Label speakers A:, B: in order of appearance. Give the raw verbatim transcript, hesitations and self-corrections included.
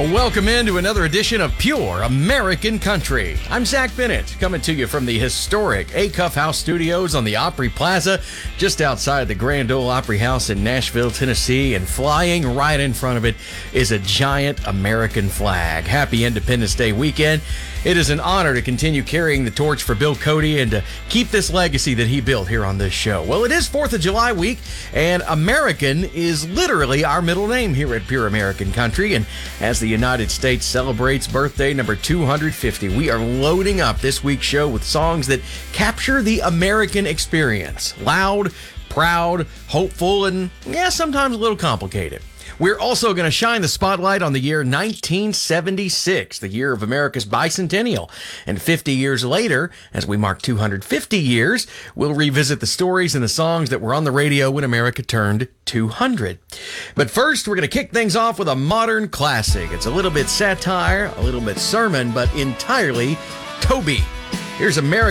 A: Welcome into another edition of Pure American Country. I'm Zach Bennett, coming to you from the historic Acuff House Studios on the Opry Plaza, just outside the Grand Ole Opry House in Nashville, Tennessee, and flying right in front of it is a giant American flag. Happy Independence Day weekend. It is an honor to continue carrying the torch for Bill Cody and to keep this legacy that he built here on this show. Well, it is fourth of July week, and American is literally our middle name here at Pure American Country, and as the United States celebrates birthday number two hundred fifty, we are loading up this week's show with songs that capture the American experience. Loud, proud, hopeful, and yeah, sometimes a little complicated. We're also going to shine the spotlight on the year nineteen seventy-six, the year of America's bicentennial. And fifty years later, as we mark two hundred fifty years, we'll revisit the stories and the songs that were on the radio when America turned two hundred. But first, we're going to kick things off with a modern classic. It's a little bit satire, a little bit sermon, but entirely Toby. Here's America.